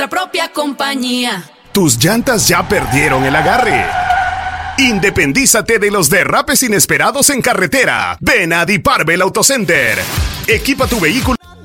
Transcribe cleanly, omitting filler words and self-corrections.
nuestra propia compañía. Tus llantas ya perdieron el agarre. Independízate de los derrapes inesperados en carretera. Ven a Diparbel Auto Center. Equipa tu vehículo